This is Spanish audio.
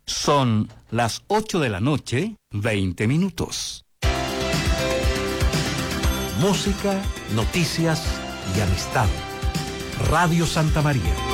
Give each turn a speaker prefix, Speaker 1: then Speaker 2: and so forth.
Speaker 1: Son las 8 de la noche, 20 minutos.
Speaker 2: Música, noticias y amistad. Radio Santa María.